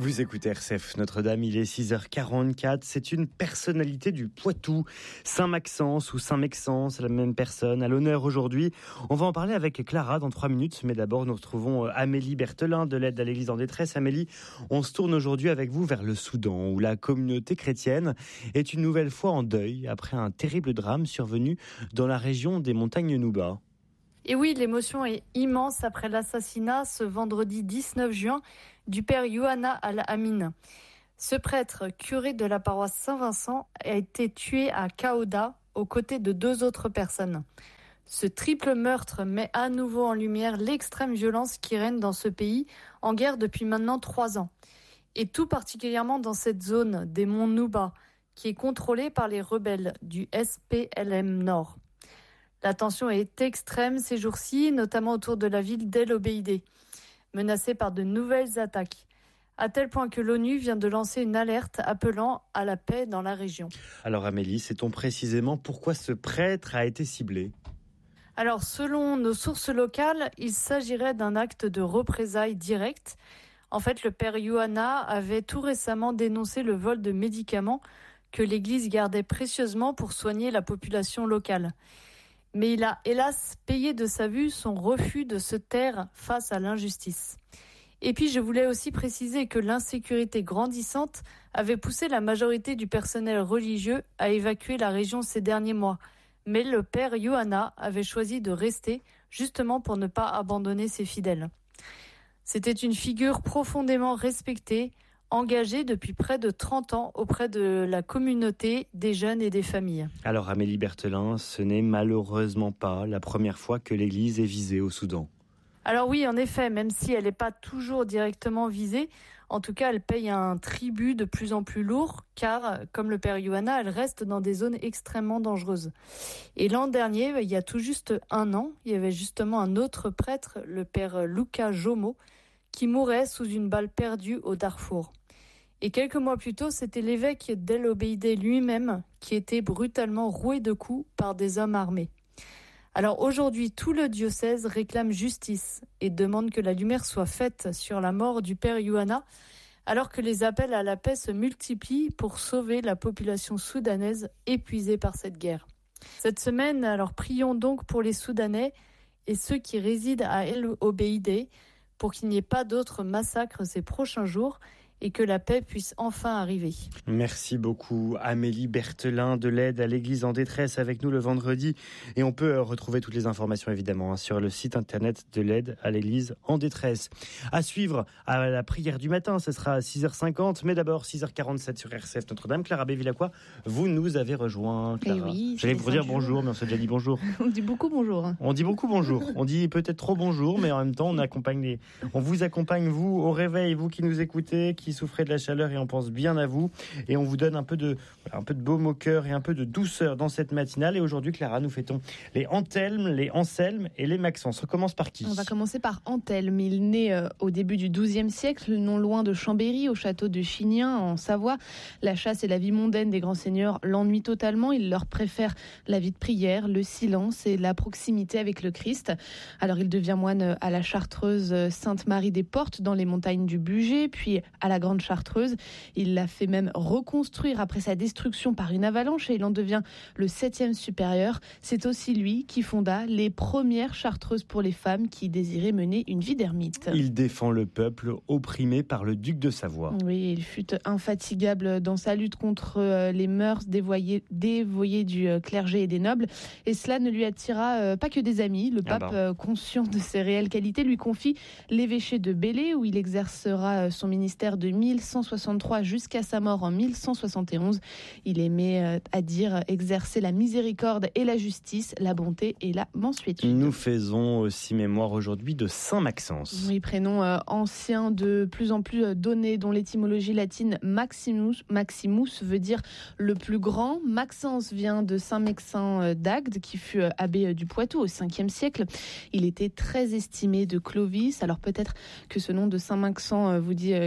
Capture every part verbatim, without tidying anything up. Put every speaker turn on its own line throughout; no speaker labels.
Vous écoutez R C F Notre-Dame, il est six heures quarante-quatre. C'est une personnalité du Poitou. Saint-Maxence ou Saint-Mexence, la même personne, à l'honneur aujourd'hui. On va en parler avec Clara dans trois minutes. Mais d'abord, nous retrouvons Amélie Berthelin de l'aide à l'Église en détresse. Amélie, on se tourne aujourd'hui avec vous vers le Soudan, où la communauté chrétienne est une nouvelle fois en deuil après un terrible drame survenu dans la région des montagnes Nouba.
Et oui, l'émotion est immense après l'assassinat ce vendredi dix-neuf juin du père Yohanna Al-Amin. Ce prêtre, curé de la paroisse Saint-Vincent, a été tué à Kaouda aux côtés de deux autres personnes. Ce triple meurtre met à nouveau en lumière l'extrême violence qui règne dans ce pays, en guerre depuis maintenant trois ans. Et tout particulièrement dans cette zone des monts Nouba, qui est contrôlée par les rebelles du S P L M Nord. La tension est extrême ces jours-ci, notamment autour de la ville d'El Obeidé, menacée par de nouvelles attaques, à tel point que l'ONU vient de lancer une alerte appelant à la paix dans la région.
Alors Amélie, sait-on précisément pourquoi ce prêtre a été ciblé ?
Alors selon nos sources locales, il s'agirait d'un acte de représailles direct. En fait, le père Yohanna avait tout récemment dénoncé le vol de médicaments que l'Église gardait précieusement pour soigner la population locale. Mais il a hélas payé de sa vue son refus de se taire face à l'injustice. Et puis je voulais aussi préciser que l'insécurité grandissante avait poussé la majorité du personnel religieux à évacuer la région ces derniers mois. Mais le père Yohanna avait choisi de rester justement pour ne pas abandonner ses fidèles. C'était une figure profondément respectée, engagée depuis près de trente ans auprès de la communauté, des jeunes et des familles.
Alors Amélie Berthelin, ce n'est malheureusement pas la première fois que l'Église est visée au Soudan.
Alors oui, en effet, même si elle n'est pas toujours directement visée, en tout cas elle paye un tribut de plus en plus lourd, car comme le père Yohanna, elle reste dans des zones extrêmement dangereuses. Et l'an dernier, il y a tout juste un an, il y avait justement un autre prêtre, le père Luka Jomo, qui mourait sous une balle perdue au Darfour. Et quelques mois plus tôt, c'était l'évêque d'El Obeidé lui-même qui était brutalement roué de coups par des hommes armés. Alors aujourd'hui, tout le diocèse réclame justice et demande que la lumière soit faite sur la mort du père Yohanna, alors que les appels à la paix se multiplient pour sauver la population soudanaise épuisée par cette guerre. Cette semaine, alors prions donc pour les Soudanais et ceux qui résident à El Obeidé pour qu'il n'y ait pas d'autres massacres ces prochains jours et que la paix puisse enfin arriver.
Merci beaucoup Amélie Berthelin de l'aide à l'Église en détresse avec nous le vendredi. Et on peut retrouver toutes les informations évidemment sur le site internet de l'aide à l'Église en détresse. À suivre à la prière du matin, ce sera à six heures cinquante, mais d'abord six heures quarante-sept sur R C F Notre-Dame. Clara Bevilacqua, vous nous avez rejoint. Clara.
Et oui,
j'allais vous dire bonjour, mais on s'est déjà dit bonjour.
On dit beaucoup bonjour. Hein.
On dit beaucoup bonjour. On dit peut-être trop bonjour, mais en même temps on accompagne les... on vous accompagne vous au réveil, vous qui nous écoutez, qui souffrez de la chaleur et on pense bien à vous et on vous donne un peu de voilà, un peu de baume au cœur et un peu de douceur dans cette matinale. Et aujourd'hui, Clara, nous fêtons les Anthelme, les Anselme et les Maxence. On commence par qui ?
On va commencer par Anthelme. Il naît euh, au début du douzième siècle, non loin de Chambéry, au château de Chignien, en Savoie. La chasse et la vie mondaine des grands seigneurs l'ennuient totalement. Il leur préfère la vie de prière, le silence et la proximité avec le Christ. Alors il devient moine à la chartreuse Sainte-Marie des Portes, dans les montagnes du Bugey, puis à la Grande Chartreuse. Il l'a fait même reconstruire après sa destruction par une avalanche et il en devient le septième supérieur. C'est aussi lui qui fonda les premières chartreuses pour les femmes qui désiraient mener une vie d'ermite.
Il défend le peuple opprimé par le duc de Savoie.
Oui, il fut infatigable dans sa lutte contre les mœurs dévoyées, dévoyées du clergé et des nobles. Et cela ne lui attira pas que des amis. Le pape, ah bah. conscient de ses réelles qualités, lui confie l'évêché de Belley où il exercera son ministère de mille cent soixante-trois jusqu'à sa mort en mille cent soixante et onze. Il aimait à dire exercer la miséricorde et la justice, la bonté et la mansuétude.
Nous faisons aussi mémoire aujourd'hui de Saint Maxence.
Oui, prénom euh, ancien de plus en plus donné, dont l'étymologie latine Maximus, Maximus veut dire le plus grand. Maxence vient de Saint-Mexin d'Agde, qui fut abbé du Poitou au cinquième siècle. Il était très estimé de Clovis. Alors peut-être que ce nom de Saint-Maxent vous dit quelque chose.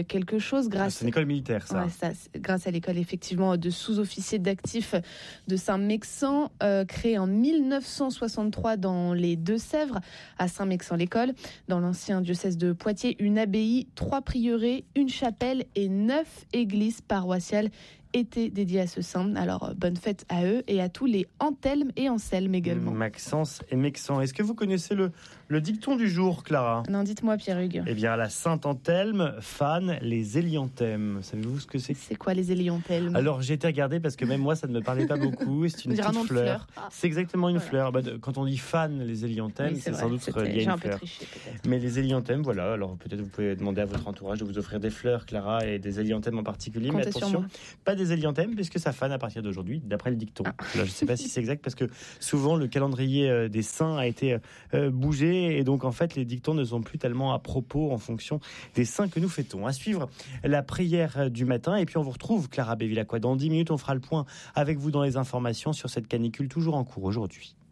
chose grâce...
C'est une école militaire, ça.
Ouais, ça grâce à l'école, effectivement, de sous-officiers d'actifs de Saint-Mexan, euh, créée en mille neuf cent soixante-trois dans les Deux-Sèvres, à Saint-Mexan-l'École, dans l'ancien diocèse de Poitiers, une abbaye, trois prieurés, une chapelle et neuf églises paroissiales étaient dédiées à ce saint. Alors, bonne fête à eux et à tous les Anthelme et Anselme également.
Maxence et Mexan. Est-ce que vous connaissez le, le dicton du jour, Clara ?
Non, dites-moi, Pierre-Hugues.
Eh bien, la Sainte Anthelme fan les hélianthèmes. Savez-vous ce que c'est ?
C'est quoi les hélianthèmes ?
Alors, j'ai été regarder parce que même moi, ça ne me parlait pas beaucoup. C'est une petite fleur.
fleur. Ah.
C'est exactement une
voilà.
fleur. Bah, de, quand on dit fan les hélianthèmes,
oui, c'est,
c'est sans doute
C'était,
lié à
j'ai
une
un peu
fleur.
triché,
Mais les hélianthèmes, voilà. Alors, peut-être vous pouvez demander à votre entourage de vous offrir des fleurs, Clara, et des hélianthèmes en particulier.
Comptez
Mais
sur
attention,
moi.
pas des hélianthèmes, puisque ça fane à partir d'aujourd'hui, d'après le dicton. Ah. Là, je ne sais pas si c'est exact, parce que souvent, le calendrier des saints a été euh, bougé, et donc, en fait, les dictons ne sont plus tellement à propos en fonction des saints que nous fêtons. À suivre la prière du matin, et puis on vous retrouve, Clara Bévilacqua. Dans dix minutes, on fera le point avec vous dans les informations sur cette canicule toujours en cours aujourd'hui.